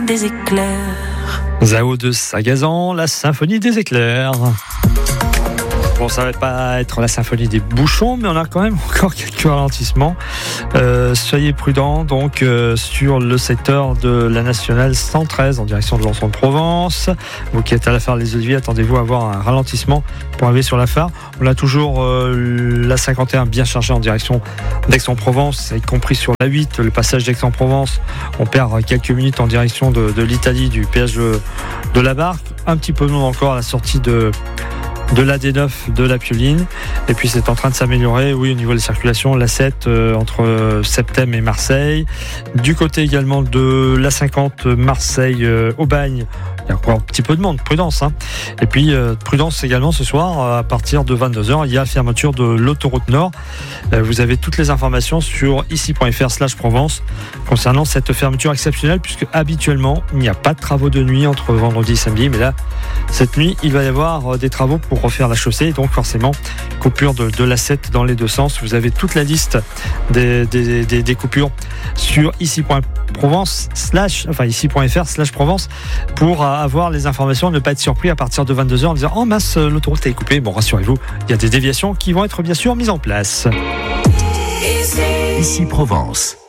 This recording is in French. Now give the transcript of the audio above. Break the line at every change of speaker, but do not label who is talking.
des éclairs.
Zao de Sagazan, la symphonie des éclairs. Bon, ça va pas être la symphonie des bouchons, mais on a quand même encore quelques ralentissements. Soyez prudents donc sur le secteur de la nationale 113 en direction de Lançon-de-Provence. Vous qui êtes à la Phare les Oliviers, attendez-vous à avoir un ralentissement pour arriver sur la Phare. On a toujours la 51 bien chargée en direction d'Aix-en-Provence, y compris sur la 8, le passage d'Aix-en-Provence. On perd quelques minutes en direction de l'Italie, du péage de la Barque. Un petit peu de monde encore à la sortie de l'AD9 de la Pioline, et puis c'est en train de s'améliorer, oui, au niveau de la circulation, la 7 entre Septem et Marseille, du côté également de la 50 Marseille Aubagne. Il y a encore un petit peu de monde, prudence, hein. Et puis prudence également ce soir, à partir de 22h, il y a fermeture de l'autoroute Nord. Vous avez toutes les informations sur ici.fr/Provence concernant cette fermeture exceptionnelle, puisque habituellement il n'y a pas de travaux de nuit entre vendredi et samedi, mais là cette nuit il va y avoir des travaux pour refaire la chaussée, donc forcément coupure de la 7 dans les deux sens. Vous avez toute la liste des coupures sur ici.fr/Provence pour avoir les informations, ne pas être surpris à partir de 22h en disant oh mince, l'autoroute est coupée. Bon, rassurez-vous, il y a des déviations qui vont être bien sûr mises en place.
Ici Provence.